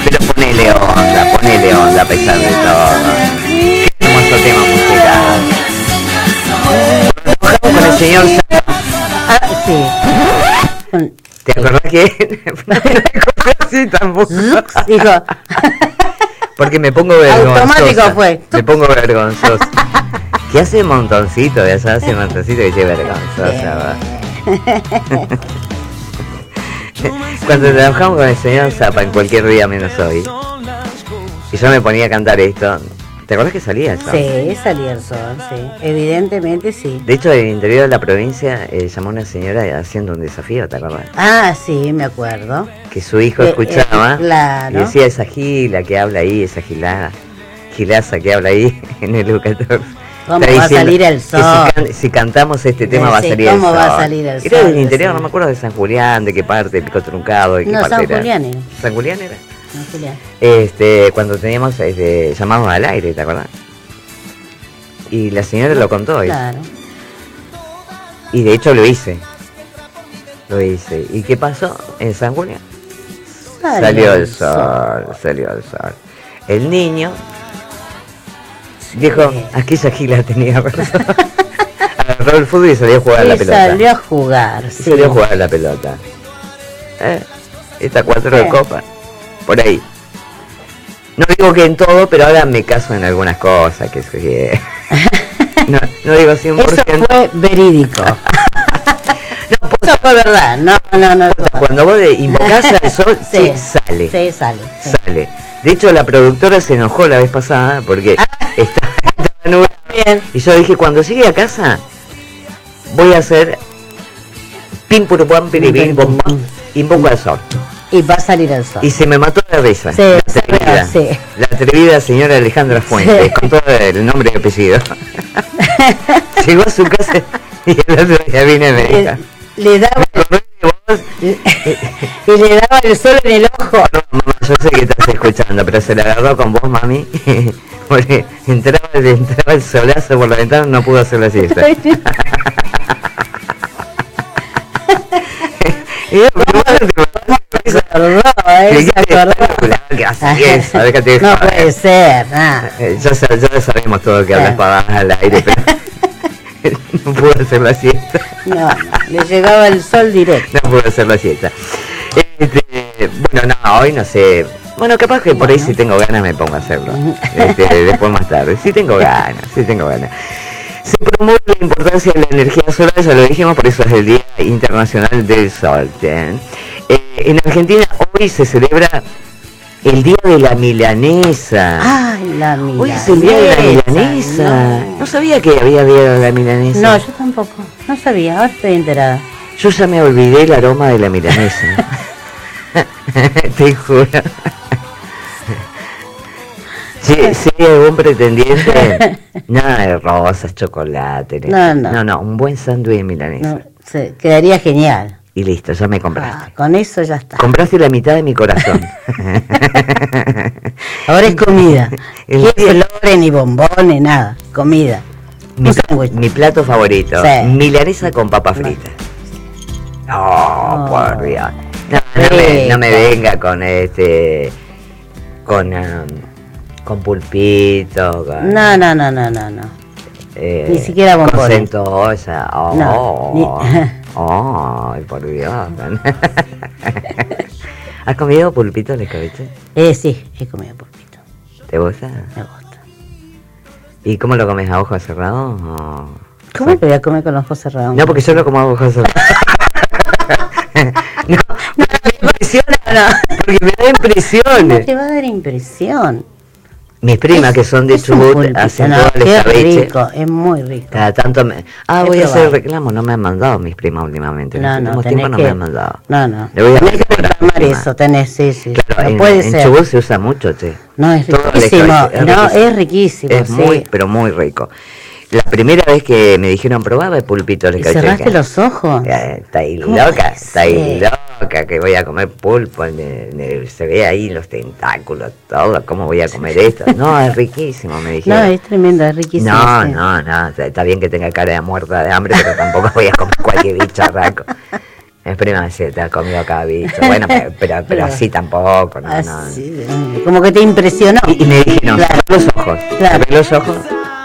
Pero ponele onda a pesar de todo. Qué hermoso tema musical. Trabajamos con el señor Zappa. Ah, sí. ¿Te acordás que no así tampoco? Dijo. Porque me pongo vergonzosa. Automático fue. Me pongo vergonzosa. Que hace montoncito, de allá hace montoncito que estoy vergonzosa, ¿va? Cuando trabajamos con el señor Zappa en cualquier día menos hoy, y yo me ponía a cantar esto, ¿te acuerdas que salía eso? Sí, salía el sol, sí. Evidentemente sí. De hecho, en el interior de la provincia llamó una señora haciendo un desafío, ¿te acuerdas? Ah, sí, me acuerdo. Que su hijo escuchaba claro. Y decía, esa gila que habla ahí, esa gilaza que habla ahí en el educador. ¿Cómo va a salir el sol? Si cantamos este tema va a salir el sol. ¿Cómo va a salir el sol? Era del interior, no me acuerdo de San Julián, de qué parte, de Pico Truncado, de qué parte San era. Julián era. ¿San Julián era? San Julián. Cuando teníamos llamados al aire, ¿te acuerdas? Y la señora lo contó. Claro. Y de hecho lo hice. ¿Y qué pasó en San Julián? Salió el sol. El niño dijo, aquella gila tenía razón. Agarró el fútbol y salió a jugar a la pelota. Salió a jugar, sí. Salió a jugar a la pelota. Esta 4 de copa. Por ahí. No digo que en todo, pero háganme caso en algunas cosas. No digo 100%. Eso fue verídico. Eso fue verdad. No. Cuando vos invocás al sol, sí, sale. Sí, sale. Sale. De hecho, la productora se enojó la vez pasada porque estaba nublado. Y yo dije, cuando llegue a casa, voy a hacer pim pum pam piripim pum pam, invoco al sol. Y va a salir el sol. Y se me mató la risa. Sí, la atrevida señora Alejandra Fuentes, con todo el nombre y apellido. Llegó a su casa y el otro día vine y me dijo, le daba y le daba el sol en el ojo. No, mamá, yo sé que estás escuchando, pero se la agarró con vos, mami, porque entraba el solazo por la ventana, no pudo hacer la siesta. No puede ser, nada. Ya sabemos todo que hablas pavadas al aire, pero no pudo hacer la siesta. No, le llegaba el sol directo. No pudo hacer la siesta. Bueno, no, hoy no sé. Bueno, capaz que por ahí si tengo ganas me pongo a hacerlo. Después más tarde. Sí tengo ganas. Se promueve la importancia de la energía solar, ya lo dijimos, por eso es el Día Internacional del Sol. En Argentina hoy se celebra el Día de la Milanesa. Ay, la milanesa. Hoy es el Día de la Milanesa. No sabía que había Día de la Milanesa. No, yo tampoco. No sabía, ahora estoy enterada. Yo ya me olvidé el aroma de la milanesa. Te juro. Si hay algún pretendiente, nada de rosas, chocolate. No, un buen sándwich de milanesa. Quedaría genial. Y listo, ya me compraste. Con eso ya está. Compraste la mitad de mi corazón. Ahora es comida. Ni flores, ni bombones, nada. Comida. Mi plato favorito. Sí. Milanesa con papas fritas. Oh, por Dios. No me venga con con pulpito. No. Ni siquiera bombones. Con centolla. Ay, por Dios. ¿Has comido pulpito de escabeche? Sí, he comido pulpito. ¿Te gusta? Me gusta. ¿Y cómo lo comes, a ojos cerrados? ¿Cómo te voy a comer con los ojos cerrados? No, porque yo lo como a ojos cerrados. No, me impresiona, porque me da impresión. ¿Cómo te va a dar impresión? Mis primas que son de Chubut hacen todo el escabeche. Rico, es muy rico. Cada tanto voy a hacer reclamo, no me han mandado mis primas últimamente. No, me han mandado. No. Le voy a tenés que reclamar eso, sí. Claro, no puede ser. En Chubut se usa mucho, che. No, es riquísimo. Es riquísimo. Es muy, pero muy rico. La primera vez que me dijeron probaba el pulpito de escabeche. ¿Cerraste los ojos? Está ahí loca, que voy a comer pulpo, se ve ahí los tentáculos, todo, ¿cómo voy a comer esto? No, es riquísimo, me dijeron. No, es tremendo, es riquísimo. No, está bien que tenga cara de muerta de hambre, pero tampoco voy a comer cualquier bicharraco. Es prima, sí, te has comido cada bicho. Bueno, pero así tampoco, no, así, no. Como que te impresionó. Y me dijeron, claro. Cerrá los ojos. Claro. Cerré los ojos.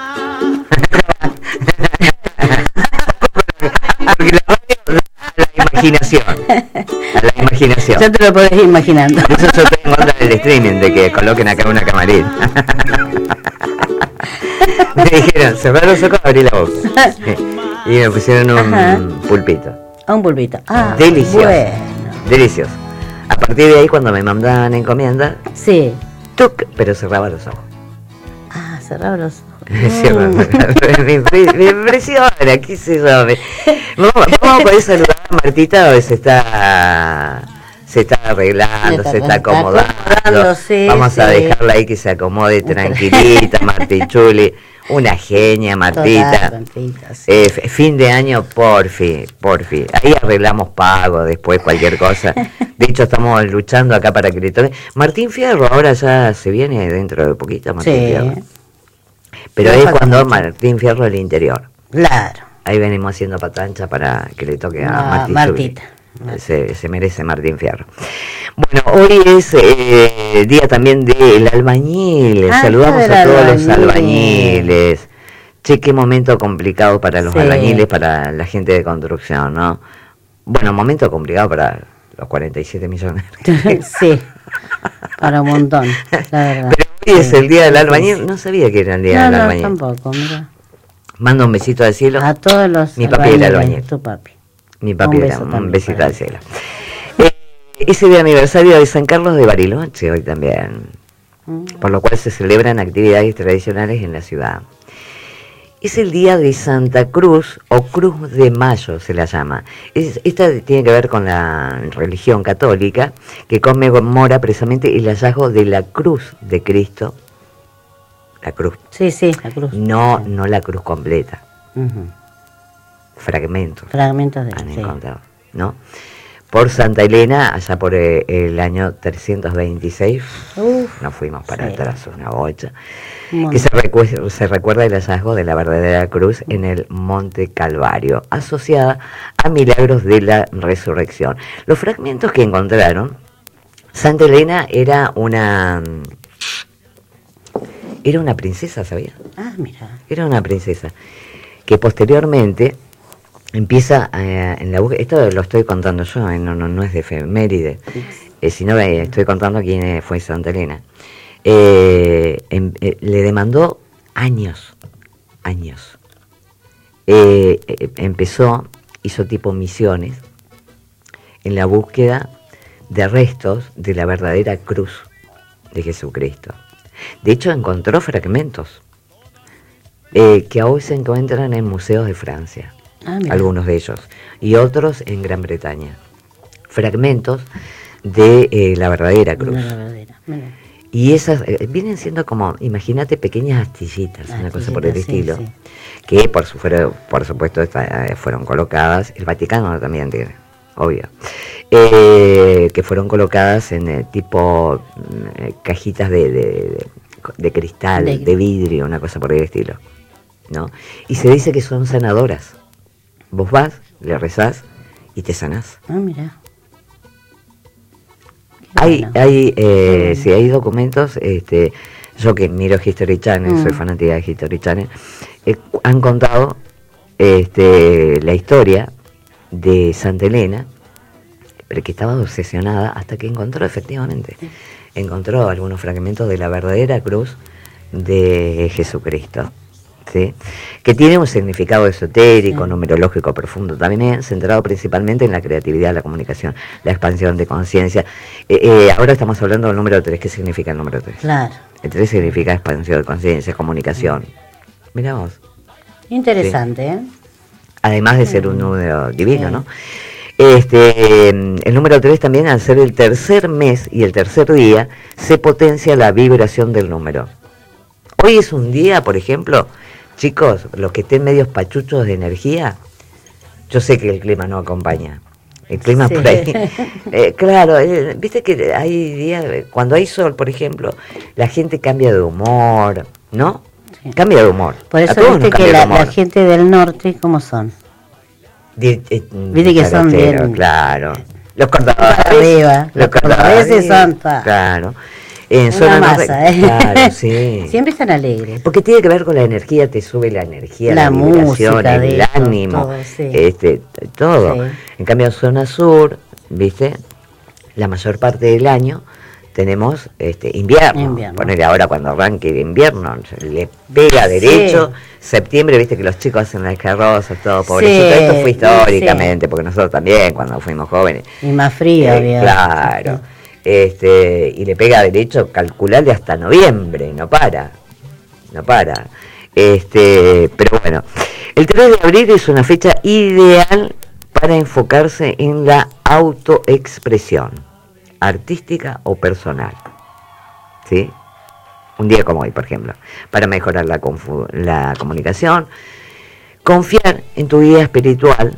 Porque la radio da a la imaginación. A la imaginación. Ya te lo podés ir imaginando. Por eso yo estoy en contra del streaming, de que coloquen acá una camarita. Me dijeron, cerrá los ojos, abrí la boca. Y me pusieron un pulpito. Un pulpito. Delicioso. Bueno. Delicioso. A partir de ahí, cuando me mandaban encomienda, sí. ¡tuc! Pero cerraba los ojos. Cerraba los ojos. Me impresiona, qué sé yo. Vamos a poder saludar a Martita, hoy se está arreglando, se está acomodando. Sí, vamos a dejarla ahí que se acomode tranquilita, Martichuli. Una genia, Martita. Sí. Fin de año, porfi. Ahí arreglamos pago, después cualquier cosa. De hecho, estamos luchando acá para que le toque. Martín Fierro, ahora ya se viene dentro de poquito, Martín Fierro. Pero es cuando Martín Fierro el interior. Claro. Ahí venimos haciendo patancha para que le toque a Martita. Se merece Martín Fierro. Bueno, hoy es día también del albañil. Saludamos a todos los albañiles. Che, qué momento complicado para los albañiles, para la gente de construcción, ¿no? Bueno, momento complicado para los 47 millones. Sí, para un montón, la verdad. Pero hoy es el día del albañil. No sabía que era el día del albañil. No, tampoco, mira. Mando un besito al cielo. A todos los Mi papi era albañil. Tu papi. Mi papi era un besito al cielo. Es el aniversario de San Carlos de Bariloche hoy también, por lo cual se celebran actividades tradicionales en la ciudad. Es el día de Santa Cruz o Cruz de Mayo se la llama. Esta tiene que ver con la religión católica que conmemora precisamente el hallazgo de la cruz de Cristo. La cruz. Sí, la cruz. No la cruz completa. Fragmentos de han encontrado, ¿no? Por Santa Elena, allá por el año 326, nos fuimos para atrás, una bocha, que se recuerda el hallazgo de la verdadera cruz en el Monte Calvario, asociada a milagros de la resurrección. Los fragmentos que encontraron, Santa Elena era una princesa, ¿sabía? Mira. Era una princesa, que posteriormente empieza en la búsqueda. Esto lo estoy contando yo, no es de efeméride, sino estoy contando quién fue Santa Elena. Le demandó años. Hizo tipo misiones en la búsqueda de restos de la verdadera cruz de Jesucristo. De hecho, encontró fragmentos que hoy se encuentran en museos de Francia. Algunos de ellos, y otros en Gran Bretaña. Fragmentos de la verdadera cruz. Y esas vienen siendo como, imagínate, pequeñas astillitas, una cosa por el estilo, que por supuesto fueron colocadas, el Vaticano también tiene, obvio, que fueron colocadas en tipo cajitas de cristal, de vidrio, una cosa por el estilo, ¿no? Y se dice que son sanadoras. Vos vas, le rezás y te sanás. Mira. Hay documentos, yo que miro History Channel, soy fanática de History Channel, han contado la historia de Santa Elena, pero que estaba obsesionada hasta que encontró algunos fragmentos de la verdadera cruz de Jesucristo. ¿Sí? Que tiene un significado esotérico, numerológico profundo también, centrado principalmente en la creatividad, la comunicación, la expansión de conciencia. Ahora estamos hablando del número 3. ¿Qué significa el número 3? Claro. El 3 significa expansión de conciencia, comunicación. Mirá vos. Interesante, ¿sí? Además de ser un número divino, ¿no? El número 3 también, al ser el tercer mes y el tercer día, se potencia la vibración del número. Hoy es un día, por ejemplo, chicos, los que estén medios pachuchos de energía, yo sé que el clima no acompaña. El clima por ahí. Claro, viste que hay días, cuando hay sol, por ejemplo, la gente cambia de humor, ¿no? Cambia de humor. Por eso viste que la gente del norte, ¿cómo son? Viste que son bien... Claro. Los cordobeses. Arriba. Los cordobeses son... Claro. En zona masa, claro, sí. Siempre están alegres. Porque tiene que ver con la energía, te sube la energía, la vibración, el ánimo, todo. Sí. Todo. Sí. En cambio, en zona sur, ¿viste? La mayor parte del año tenemos invierno. Ponele ahora cuando arranque el invierno, le pega derecho. Sí. Septiembre, viste que los chicos hacen las carrozas, todo pobrecito. Sí, esto fue históricamente, porque nosotros también, cuando fuimos jóvenes. Y más frío, claro. Y le pega derecho, calcularle hasta noviembre, no para. Pero bueno, el 3 de abril es una fecha ideal para enfocarse en la autoexpresión, artística o personal. ¿Sí? Un día como hoy, por ejemplo, para mejorar la comunicación, confiar en tu guía espiritual,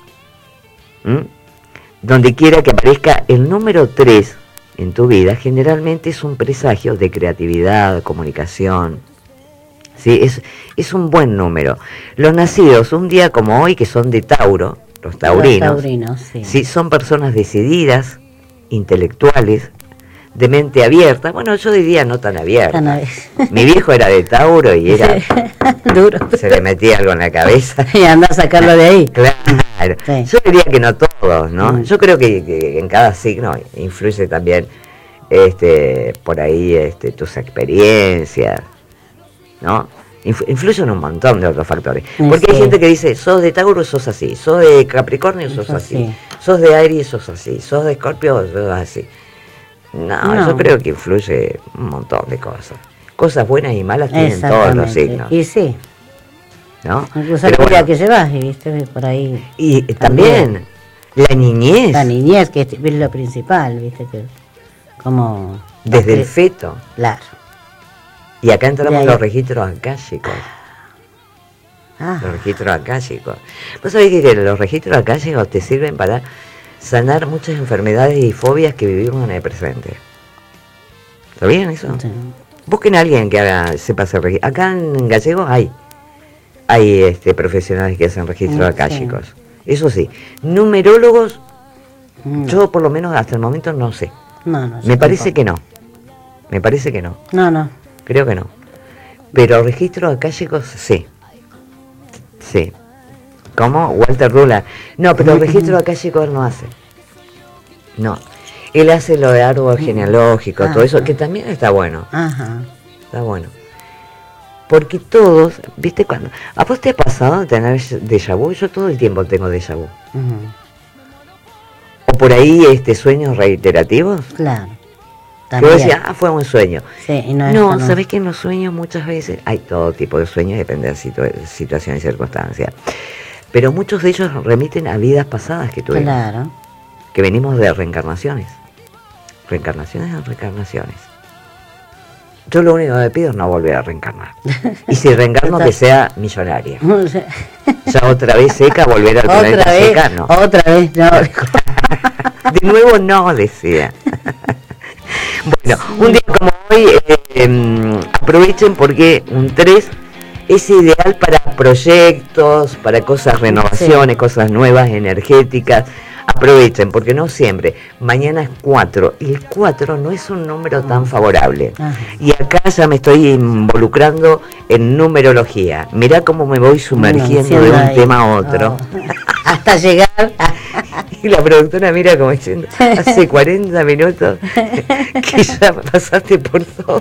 donde quiera que aparezca el número 3 en tu vida, generalmente es un presagio de creatividad, comunicación. ¿Sí? Es un buen número. Los nacidos un día como hoy, que son de Tauro, los taurinos, sí, son personas decididas, intelectuales, de mente abierta. Bueno, yo diría no tan abierta. Mi viejo era de Tauro y era duro. Se le metía algo en la cabeza. Y anda a sacarlo de ahí. Claro. Sí. Yo diría que no todos, ¿no? Yo creo que en cada signo influye también por ahí tus experiencias, ¿no? Influyen un montón de otros factores. Porque hay gente que dice, sos de Tauro, sos así, sos de Capricornio, sos así, sos de Aries, sos así, sos de Escorpio, sos así. No, yo creo que influye un montón de cosas. Cosas buenas y malas tienen todos los signos. Y sí. ¿No? Incluso la vida que llevas, ¿viste? Por ahí. Y también la niñez. La niñez, que es lo principal, ¿viste? Que como... Desde el feto. Claro. Y acá entramos los registros akáshicos. Los registros akáshicos. Vos sabés que los registros akáshicos te sirven para sanar muchas enfermedades y fobias que vivimos en el presente. ¿Sabían eso? Sí. Busquen a alguien que sepa hacer registros. Acá en Gallego hay profesionales que hacen registros akáshicos. Sí. Eso sí, numerólogos, yo por lo menos hasta el momento no sé. Me parece que no. No. Creo que no. Pero registros akáshicos, sí. Sí. ¿Cómo? Walter Rula. No, pero el registro akáshicos él no hace. No. Él hace lo de árbol genealógico, todo eso, que también está bueno. Ajá. Está bueno. Porque todos, ¿viste cuando? ¿A vos te ha pasado de tener déjà vu? Yo todo el tiempo tengo déjà vu. O por ahí sueños reiterativos. Claro. Que vos decías, fue un sueño. Sí, y no, sabés que en los sueños muchas veces hay todo tipo de sueños, depende de situaciones y circunstancias. Pero muchos de ellos remiten a vidas pasadas que tuvimos. Claro. Que venimos de reencarnaciones. Reencarnaciones. Yo lo único que me pido es no volver a reencarnar. Y si reencarno, que sea millonaria. Ya otra vez seca, volver al planeta seca, no. Otra vez, no. De nuevo no, decía. Bueno, un día como hoy, aprovechen porque un 3 es ideal para proyectos, para cosas, renovaciones, cosas nuevas, energéticas. Aprovechen, porque no siempre. Mañana es 4. Y el 4 no es un número tan favorable. Y acá ya me estoy involucrando en numerología. Mirá cómo me voy sumergiendo de un tema a otro. Hasta llegar. Y la productora mira como diciendo, hace 40 minutos que ya pasaste por todo.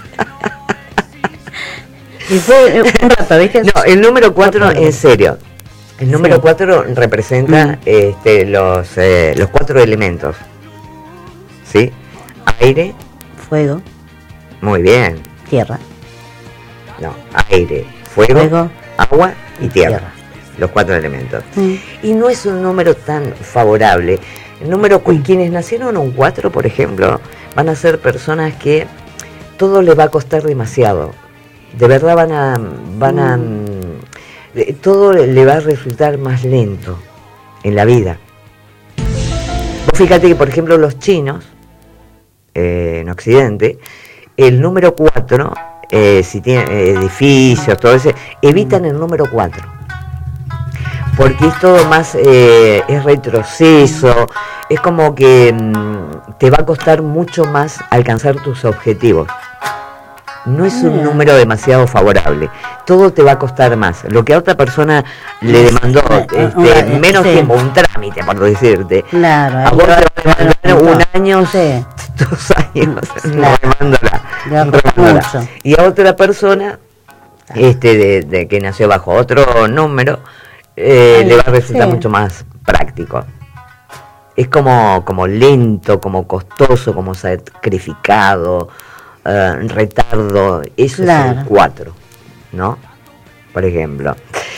Y fue un rato, ¿viste? No, el número 4, en serio. El número 4 representa los 4 elementos. ¿Sí? Aire. Fuego. Muy bien. Tierra. No, aire, fuego, agua y tierra. Los 4 elementos. Y no es un número tan favorable. El número, quienes nacieron un 4, por ejemplo, van a ser personas que todo les va a costar demasiado. De verdad van a todo le va a resultar más lento en la vida. Vos fíjate que, por ejemplo, los chinos, en Occidente, el número 4, si tienen edificios, todo eso, evitan el número 4. porque es todo más, es retroceso, es como que te va a costar mucho más alcanzar tus objetivos. No es un número demasiado favorable, todo te va a costar más. Lo que a otra persona le demandó menos tiempo, un trámite, por decirte, claro, a vos te va a demandar un año, 2 años, remándola. Y a otra persona de que nació bajo otro número, le va a resultar mucho más práctico. Es como lento, como costoso, como sacrificado, retardo. Eso es el 4, ¿no? Por ejemplo.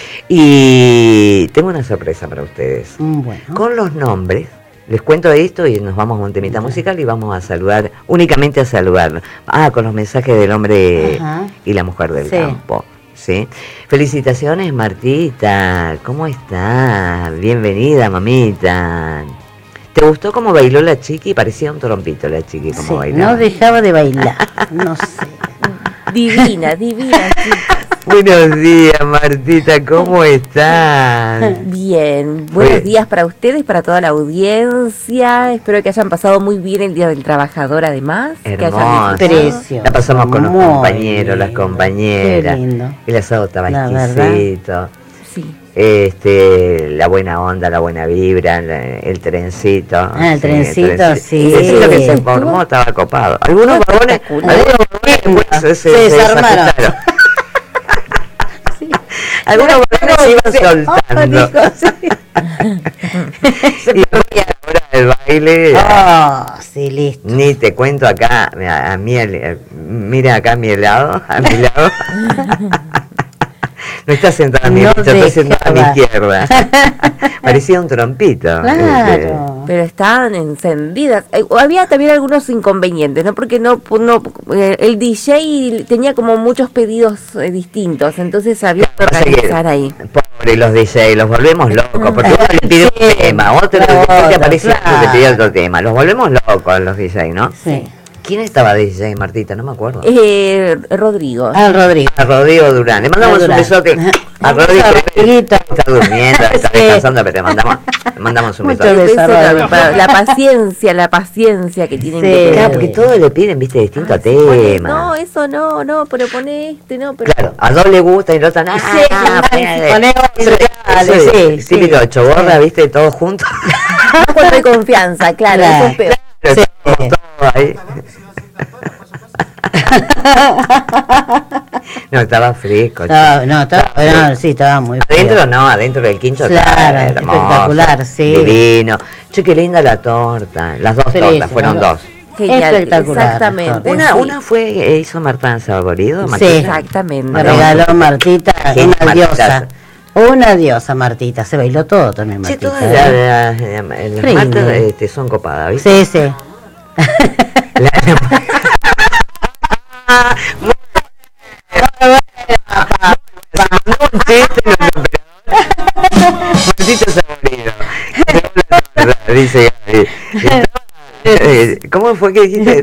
Y tengo una sorpresa para ustedes. Bueno. Con los nombres, les cuento esto y nos vamos a un temita musical y vamos a saludar, únicamente a saludar. Con los mensajes del hombre y la mujer del campo. ¿Sí? Felicitaciones, Martita. ¿Cómo estás? Bienvenida, mamita. ¿Te gustó cómo bailó la chiqui? Parecía un trompito la chiqui como bailaba. No dejaba de bailar. No sé. Divina, chicas. Buenos días, Martita, ¿cómo estás? Bien, buenos días para ustedes, para toda la audiencia. Espero que hayan pasado muy bien el Día del Trabajador, además. Hermoso. La pasamos con los compañeros, las compañeras. Qué lindo. El asado estaba exquisito. Sí. La buena onda, la buena vibra, el trencito. El trencito, sí. El trencito que se formó estaba copado. Algunos vagones se desarmaron. Algunos vagones se iban soltando. Y ahora el baile. Sí, listo. Ni te cuento acá, a mí, mira acá a mi lado, No está sentada a mi derecha, está sentada a mi izquierda. Parecía un trompito. Claro. Pero estaban encendidas. Había también algunos inconvenientes, ¿no? Porque el DJ tenía como muchos pedidos distintos, entonces había que organizar ahí. Pobre los DJ, los volvemos locos, porque uno le pide un tema, otro te aparece le pide otro tema. Los volvemos locos los DJ, ¿no? Sí. ¿Quién estaba de DJ, Martita? No me acuerdo. Rodrigo. Rodrigo Durán. Le mandamos un besote a Rodrigo. Está durmiendo, está descansando, pero le mandamos un besote. La paciencia que tienen que tener. Claro, porque todos le piden, viste, distintos temas. No, eso no, pero pone no. Pero... Claro, a dos le gusta y el otro nada. Pone otro. Sí, típico choborra, viste, todos juntos. Cuando hay confianza, claro, eso es peor. Estamos todos ahí. No, estaba fresco. Estaba muy frío. Adentro del quincho. Claro, hermoso, espectacular, sí. Divino. Che, qué linda la torta. Las dos tortas, fueron dos. Genial, espectacular. Exactamente. Una fue, hizo Martán Saborido. Sí, exactamente. Me regaló Martita, una diosa. Una diosa, Martita. Se bailó todo también, Martita. Sí, todas las martas son copadas, ¿viste? Sí. Martita Saborido. Dice, ¿cómo fue que dijiste?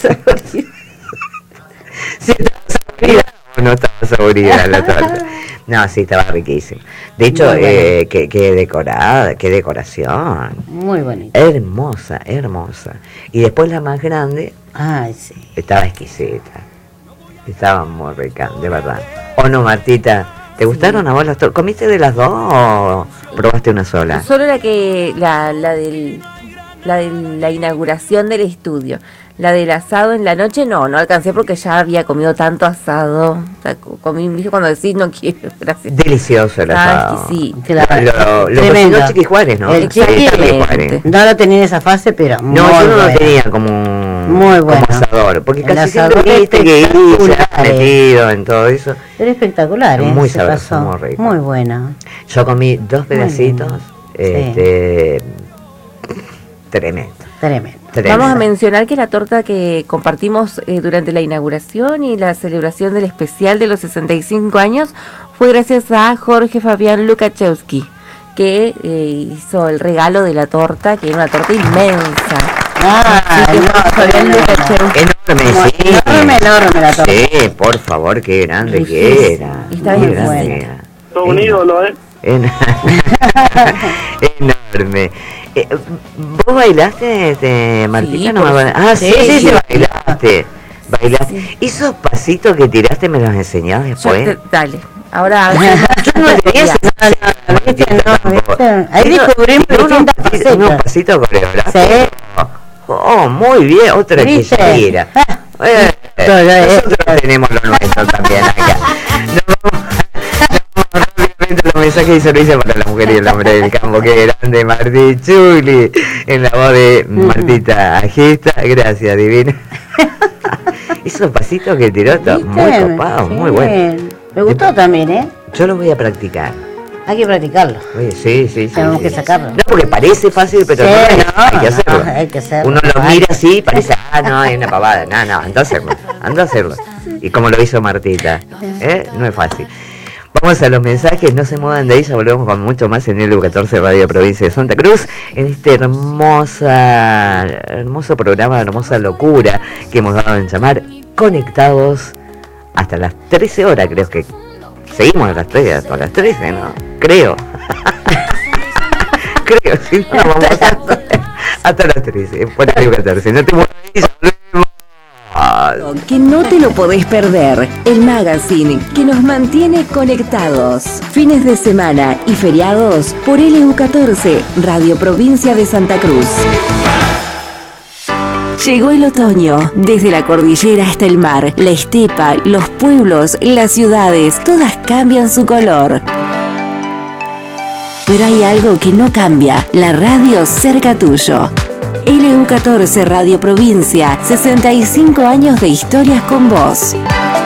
¿Sí estaba saborida o no estaba saborida la torta? No, sí, estaba riquísimo. De hecho, qué decorada, qué decoración. Muy bonita. Hermosa. Y después la más grande, sí. estaba exquisita. Estaba muy rica, de verdad. ¿O no, Martita? ¿Te gustaron a vos las tortas? ¿Comiste de las dos o probaste una sola? Solo la de la inauguración del estudio. La del asado en la noche no alcancé porque ya había comido tanto asado. O sea, comí cuando decís no quiero, gracias. Delicioso el asado. Sí, claro. Lo cocinó Chiqui Juárez, ¿no? El Chiqui Juárez. No lo tenía en esa fase, pero no, yo no lo tenía muy bueno. Como asador, porque el casi siempre viste que se ha metido en todo eso. Era espectacular, muy sabroso, muy rico. Muy buena. Yo comí 2 pedacitos, tremendo. Vamos a mencionar que la torta que compartimos durante la inauguración y la celebración del especial de los 65 años fue gracias a Jorge Fabián Lukachevsky, que hizo el regalo de la torta, que era una torta inmensa. Fabián Lukachevsky. Enorme la torta. Sí, por favor, qué grande que era. Está bien buena. Todo un ídolo, Enorme. ¿Vos bailaste, Martita? Sí, no me... sí, bailaste. Sí. Esos pasitos que tiraste me los enseñás después. Dale. Ahora yo no tenía ahí descubrimos unos pasitos coreográficos. Oh, muy bien, otra que quiera. Nosotros tenemos lo nuestro también acá. Nos vamos rápidamente los mensajes y servicios para la mujer y el hombre del campo. Qué grande, Martí Chuli, en la voz de Martita Agesta. Gracias, divina. Esos pasitos que tiró, muy copados, muy buenos. Me gustó también, ¿eh? Yo lo voy a practicar. Hay que practicarlo. Oye, sí. Tenemos que sacarlo. No, porque parece fácil, pero no, hay que hacerlo. Hay que hacerlo. Uno lo mira así, parece, no, hay una pavada. No, anda a hacerlo. Y como lo hizo Martita, no es fácil. Vamos a los mensajes, no se muevan de ahí, ya volvemos con mucho más en el 14 Radio Provincia de Santa Cruz, en este hermoso programa, hermosa locura que hemos dado en llamar Conectados hasta las 13 horas, creo que seguimos a las 13, ¿no? Creo, si no, vamos hasta las 13, por el 14, no te muevas de ahí, que no te lo podés perder, el magazine que nos mantiene conectados. Fines de semana y feriados por LU14, Radio Provincia de Santa Cruz. Llegó el otoño, desde la cordillera hasta el mar, la estepa, los pueblos, las ciudades, todas cambian su color. Pero hay algo que no cambia, la radio cerca tuyo. LU14 Radio Provincia, 65 años de historias con vos.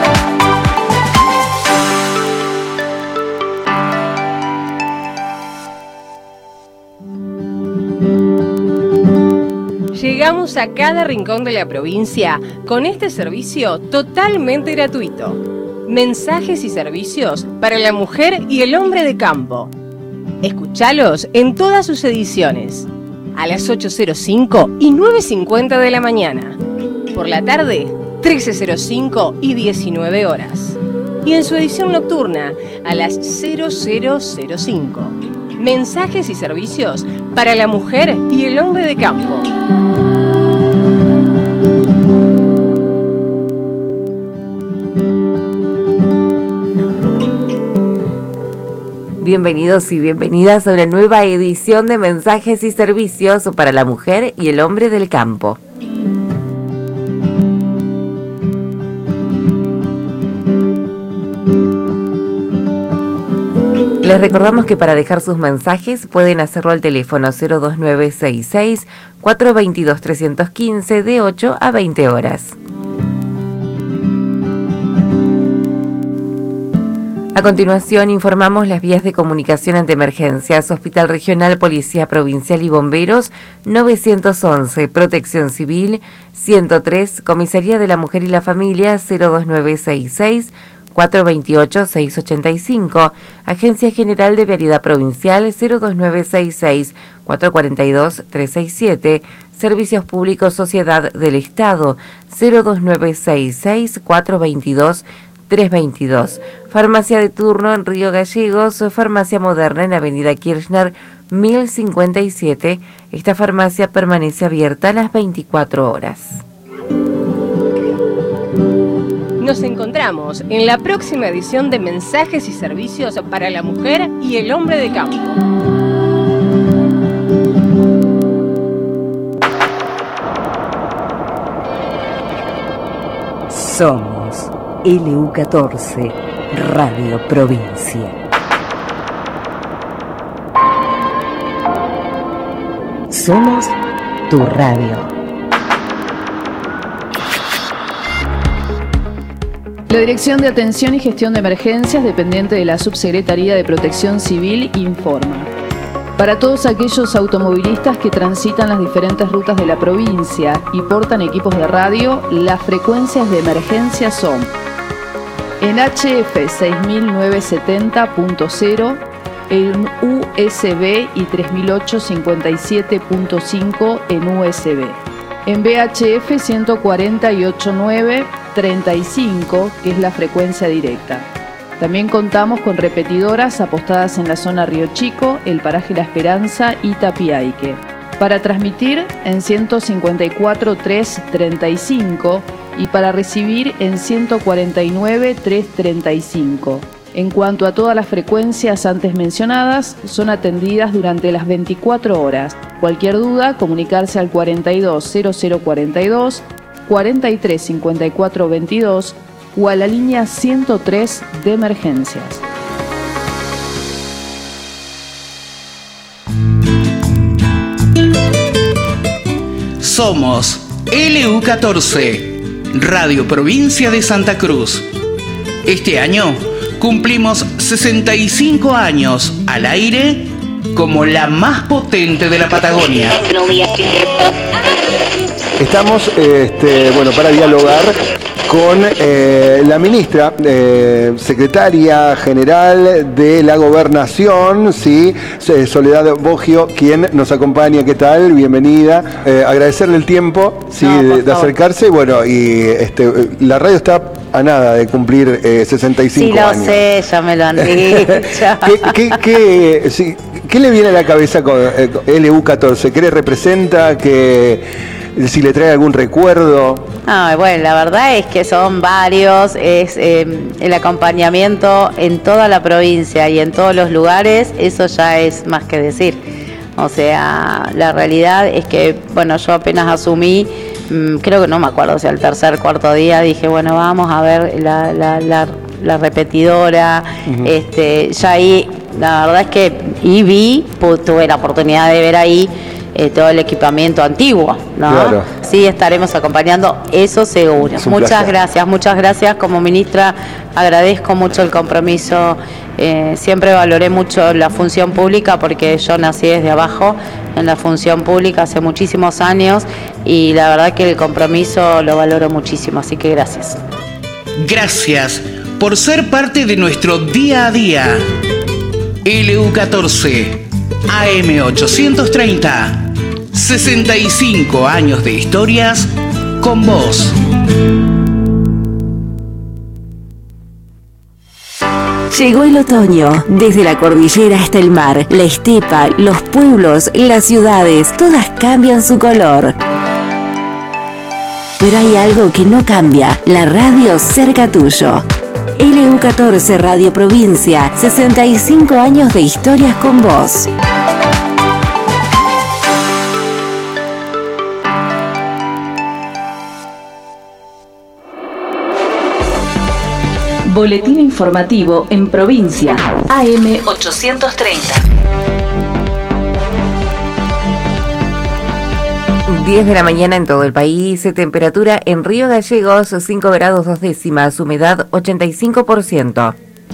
Llegamos a cada rincón de la provincia con este servicio totalmente gratuito. Mensajes y servicios para la mujer y el hombre de campo. Escuchalos en todas sus ediciones. A las 8:05 y 9:50 de la mañana. Por la tarde, 13:05 y 19 horas. Y en su edición nocturna, a las 00:05. Mensajes y servicios para la mujer y el hombre de campo. Bienvenidos y bienvenidas a una nueva edición de Mensajes y Servicios para la mujer y el hombre del campo. Les recordamos que para dejar sus mensajes pueden hacerlo al teléfono 02966 422 315 de 8 a 20 horas. A continuación informamos las vías de comunicación ante emergencias: Hospital Regional, Policía Provincial y Bomberos, 911, Protección Civil, 103, Comisaría de la Mujer y la Familia, 02966 428 685, Agencia General de Vialidad Provincial, 02966 442 367, Servicios Públicos Sociedad del Estado, 02966 422 322. Farmacia de turno en Río Gallegos, Farmacia Moderna en Avenida Kirchner 1057. Esta farmacia permanece abierta a las 24 horas. Nos encontramos en la próxima edición de Mensajes y Servicios para la mujer y el hombre de campo. Somos LU14, Radio Provincia. Somos tu radio. La Dirección de Atención y Gestión de Emergencias, dependiente de la Subsecretaría de Protección Civil, informa. Para todos aquellos automovilistas que transitan las diferentes rutas de la provincia y portan equipos de radio, las frecuencias de emergencia son: en HF 6970.0, en USB y 3008-57.5 en USB. En VHF 148.935, que es la frecuencia directa. También contamos con repetidoras apostadas en la zona Río Chico, el paraje La Esperanza y Tapiaique. Para transmitir en 154.335 y para recibir en 149.335. En cuanto a todas las frecuencias antes mencionadas, son atendidas durante las 24 horas. Cualquier duda, comunicarse al 420042, 435422 o a la línea 103 de emergencias. Somos LU14, Radio Provincia de Santa Cruz. Este año cumplimos 65 años al aire como la más potente de la Patagonia. Estamos, para dialogar con la ministra, secretaria general de la Gobernación, ¿sí? Soledad Boggio, quien nos acompaña. ¿Qué tal? Bienvenida. Agradecerle el tiempo, ¿sí? de acercarse. Bueno, y la radio está a nada de cumplir 65 años. Sí, lo sé, ya me lo han dicho. ¿Qué le viene a la cabeza con LU14? ¿Qué le representa? Si le trae algún recuerdo. Bueno, la verdad es que son varios, es el acompañamiento en toda la provincia y en todos los lugares, eso ya es más que decir. O sea, la realidad es que, yo apenas asumí, creo que no me acuerdo si al tercer, cuarto día dije, vamos a ver la repetidora, ya ahí, la verdad es que tuve la oportunidad de ver ahí todo el equipamiento antiguo, ¿no? Claro. Sí, estaremos acompañando, eso seguro. Muchas gracias. Como ministra agradezco mucho el compromiso. Siempre valoré mucho la función pública porque yo nací desde abajo en la función pública hace muchísimos años y la verdad que el compromiso lo valoro muchísimo, así que gracias. Gracias por ser parte de nuestro día a día. LU14, AM830, 65 años de historias con vos. Llegó el otoño, desde la cordillera hasta el mar, la estepa, los pueblos, las ciudades, todas cambian su color. Pero hay algo que no cambia, la radio cerca tuyo. LU14 Radio Provincia, 65 años de historias con vos. Boletín informativo en provincia, AM830. 10 de la mañana en todo el país, temperatura en Río Gallegos 5 grados 2 décimas, humedad 85%.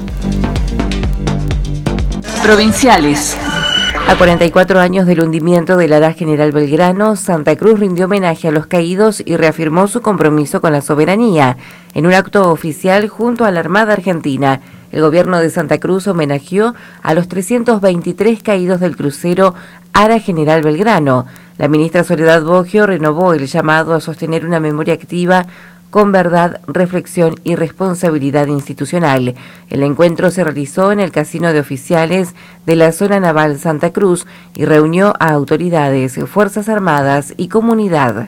Provinciales. A 44 años del hundimiento del ARA General Belgrano, Santa Cruz rindió homenaje a los caídos y reafirmó su compromiso con la soberanía. En un acto oficial junto a la Armada Argentina, el gobierno de Santa Cruz homenajeó a los 323 caídos del crucero ARA General Belgrano. La ministra Soledad Boggio renovó el llamado a sostener una memoria activa con verdad, reflexión y responsabilidad institucional. El encuentro se realizó en el Casino de Oficiales de la Zona Naval Santa Cruz y reunió a autoridades, Fuerzas Armadas y comunidad.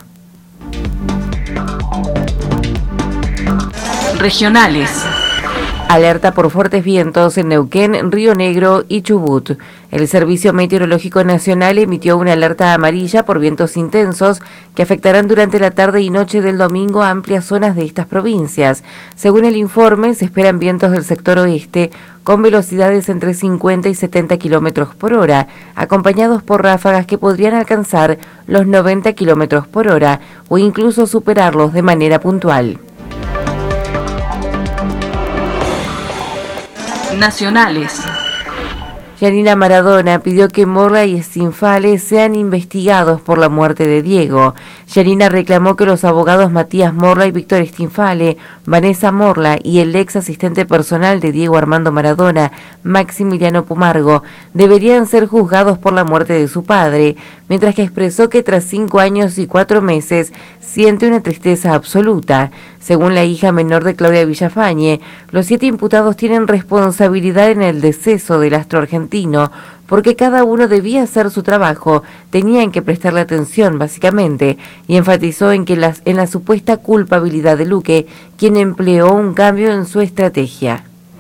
Regionales. Alerta por fuertes vientos en Neuquén, Río Negro y Chubut. El Servicio Meteorológico Nacional emitió una alerta amarilla por vientos intensos que afectarán durante la tarde y noche del domingo a amplias zonas de estas provincias. Según el informe, se esperan vientos del sector oeste con velocidades entre 50 y 70 kilómetros por hora, acompañados por ráfagas que podrían alcanzar los 90 kilómetros por hora o incluso superarlos de manera puntual. Nacionales. Yanina Maradona pidió que Morla y Stinfale sean investigados por la muerte de Diego. Yanina reclamó que los abogados Matías Morla y Víctor Stinfale, Vanessa Morla y el ex asistente personal de Diego Armando Maradona, Maximiliano Pumargo, deberían ser juzgados por la muerte de su padre, mientras que expresó que tras 5 años y 4 meses siente una tristeza absoluta. Según la hija menor de Claudia Villafañe, los 7 imputados tienen responsabilidad en el deceso del astro argentino, porque cada uno debía hacer su trabajo, tenían que prestarle atención, básicamente, y enfatizó en la supuesta culpabilidad de Luque, quien empleó un cambio en su estrategia.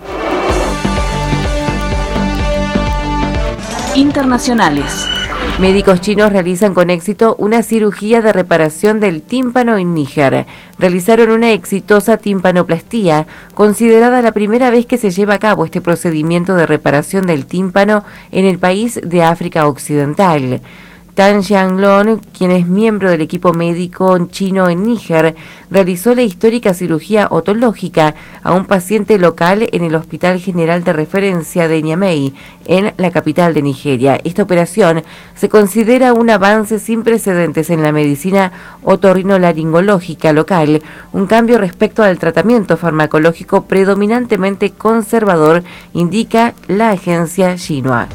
Internacionales. Médicos chinos realizan con éxito una cirugía de reparación del tímpano en Níger. Realizaron una exitosa timpanoplastía, considerada la primera vez que se lleva a cabo este procedimiento de reparación del tímpano en el país de África Occidental. Tan Xianglong, quien es miembro del equipo médico chino en Níger, realizó la histórica cirugía otológica a un paciente local en el Hospital General de Referencia de Niamey, en la capital de Nigeria. Esta operación se considera un avance sin precedentes en la medicina otorrinolaringológica local, un cambio respecto al tratamiento farmacológico predominantemente conservador, indica la agencia Xinhua.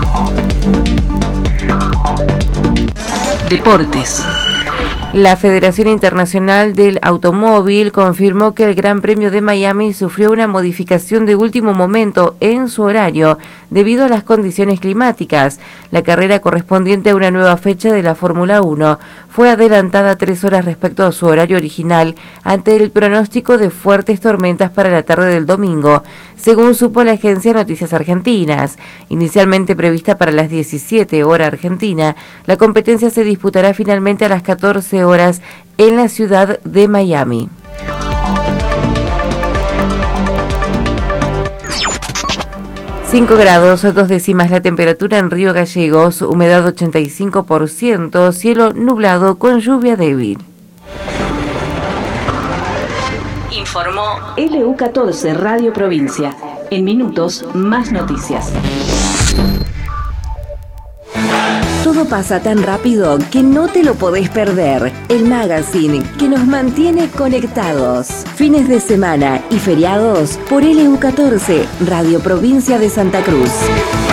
Deportes. La Federación Internacional del Automóvil confirmó que el Gran Premio de Miami sufrió una modificación de último momento en su horario debido a las condiciones climáticas. La carrera correspondiente a una nueva fecha de la Fórmula 1 fue adelantada 3 horas respecto a su horario original ante el pronóstico de fuertes tormentas para la tarde del domingo, según supo la agencia Noticias Argentinas. Inicialmente prevista para las 17 horas argentina, la competencia se disputará finalmente a las 14 horas en la ciudad de Miami. ...5 grados, 2 décimas la temperatura en Río Gallegos, humedad 85%, cielo nublado con lluvia débil. Informó LU14 Radio Provincia. En minutos, más noticias. Todo pasa tan rápido que no te lo podés perder. El magazine que nos mantiene conectados. Fines de semana y feriados por LU14 Radio Provincia de Santa Cruz.